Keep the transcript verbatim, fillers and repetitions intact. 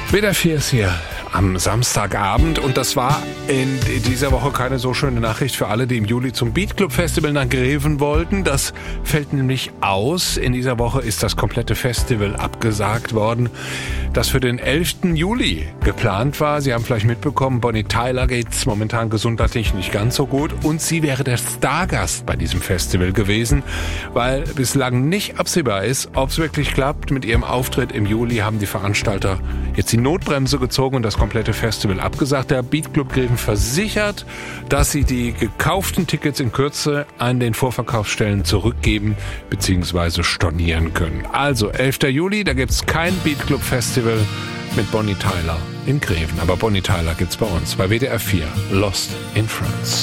W D R vier ist hier am Samstagabend und das war in dieser Woche keine so schöne Nachricht für alle, die im Juli zum Beat Club Festival nach Greven wollten. Das fällt nämlich aus. In dieser Woche ist das komplette Festival abgesagt worden, das für den elften Juli geplant war. Sie haben vielleicht mitbekommen, Bonnie Tyler geht's momentan gesundheitlich nicht ganz so gut und sie wäre der Stargast bei diesem Festival gewesen, weil bislang nicht absehbar ist, ob es wirklich klappt. Mit ihrem Auftritt im Juli haben die Veranstalter jetzt die Notbremse gezogen und das komplette Festival abgesagt. Der Beat Club Greven versichert, dass sie die gekauften Tickets in Kürze an den Vorverkaufsstellen zurückgeben bzw. stornieren können. Also elfter Juli, da gibt's kein Beat Club Festival mit Bonnie Tyler in Greven. Aber Bonnie Tyler gibt's bei uns bei W D R vier. Lost in France.